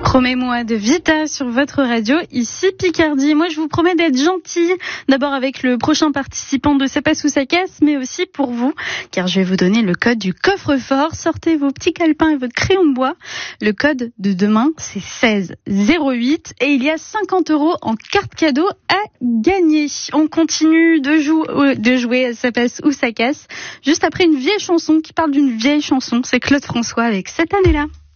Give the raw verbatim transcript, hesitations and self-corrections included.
Promets-moi de Vita sur votre radio, ici Picardie. Moi, je vous promets d'être gentille, d'abord avec le prochain participant de Ça passe ou ça casse, mais aussi pour vous, car je vais vous donner le code du coffre-fort. Sortez vos petits calepins et votre crayon de bois. Le code de demain, c'est seize zéro huit et il y a cinquante euros en carte cadeau à gagner. On continue de, jou- de jouer à Ça passe ou ça casse, juste après une vieille chanson qui parle d'une vieille chanson. C'est Claude François avec Cette année-là.